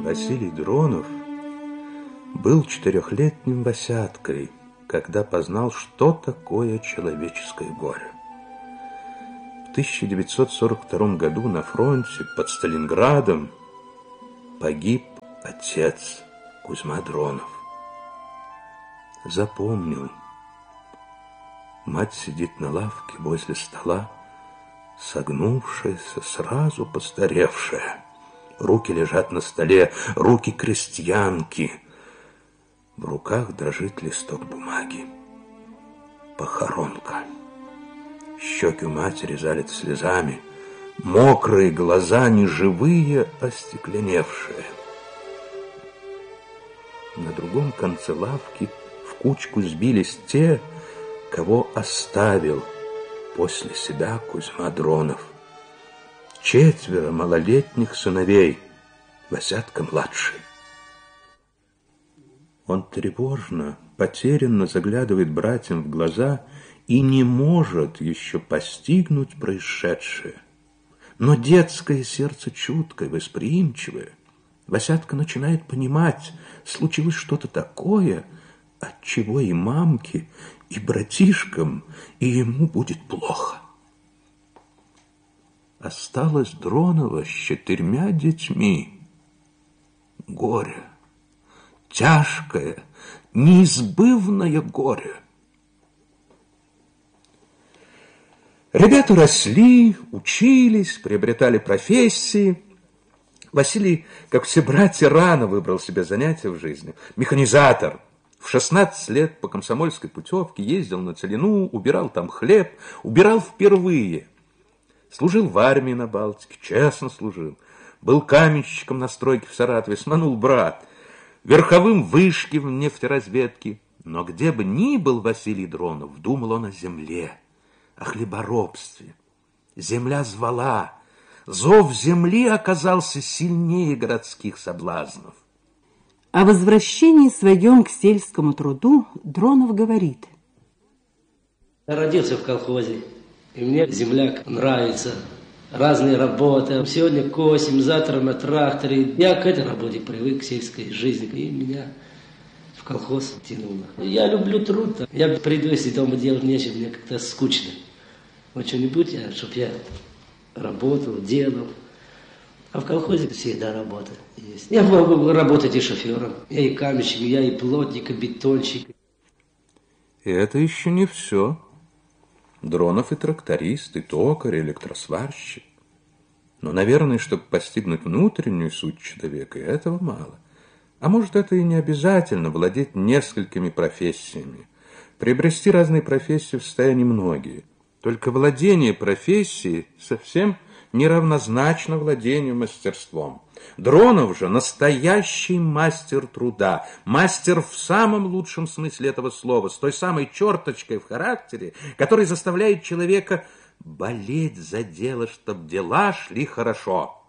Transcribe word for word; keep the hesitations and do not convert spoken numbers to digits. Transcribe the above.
Василий Дронов был четырехлетним Васяткой, когда познал, что такое человеческое горе. В тысяча девятьсот сорок втором году на фронте под Сталинградом погиб отец Кузьма Дронов. Запомнил. Мать сидит на лавке возле стола, согнувшаяся, сразу постаревшая. Руки лежат на столе, руки крестьянки. В руках дрожит листок бумаги. Похоронка. Щеки у матери залиты слезами, мокрые глаза, не живые, остекленевшие. На другом конце лавки в кучку сбились те, кого оставил после себя Кузьма Дронов. Четверо малолетних сыновей, Васятка-младший. Он тревожно, потерянно заглядывает братьям в глаза и не может еще постигнуть происшедшее. Но детское сердце чуткое, восприимчивое. Васятка начинает понимать, случилось что-то такое, от чего и мамке, и братишкам, и ему будет плохо. Осталось Дронова с четырьмя детьми. Горе, тяжкое, неизбывное горе. Ребята росли, учились, приобретали профессии. Василий, как все братья, рано выбрал себе занятие в жизни. Механизатор. В шестнадцать лет по комсомольской путевке ездил на Целину, убирал там хлеб, убирал впервые. Служил в армии на Балтике, честно служил. Был каменщиком на стройке в Саратове, сманул брат. Верховым вышки в нефтеразведке. Но где бы ни был Василий Дронов, думал он о земле, о хлеборобстве. Земля звала. Зов земли оказался сильнее городских соблазнов. О возвращении своем к сельскому труду Дронов говорит. Я родился в колхозе, и мне земля нравится. Разные работы. Сегодня косим, завтра на тракторе. Я к этой работе привык, к сельской жизни, и меня в колхоз тянуло. Я люблю труд. Я приду, если дома делать нечего, мне как-то скучно. Вот что-нибудь, чтобы я работал, делал. А в колхозе всегда работа есть. Я могу работать и шофером. Я и каменщик, я и плотник, и бетонщик. И это еще не все. Дронов и тракторист, и токарь, и электросварщик. Но, наверное, чтобы постигнуть внутреннюю суть человека, этого мало. А может, это и не обязательно владеть несколькими профессиями. Приобрести разные профессии в состоянии многие. Только владение профессией совсем неравнозначно владению мастерством. Дронов же настоящий мастер труда, мастер в самом лучшем смысле этого слова, с той самой черточкой в характере, которая заставляет человека болеть за дело, чтобы дела шли хорошо.